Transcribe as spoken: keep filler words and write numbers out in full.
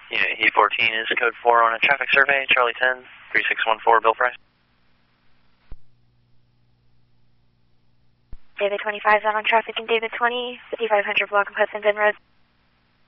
Unit Heat fourteen is code four on a traffic survey, Charlie ten, three six one four, Bill Price. David twenty-five is on traffic in David twenty, fifty-five hundred block of Hudson Bend Road.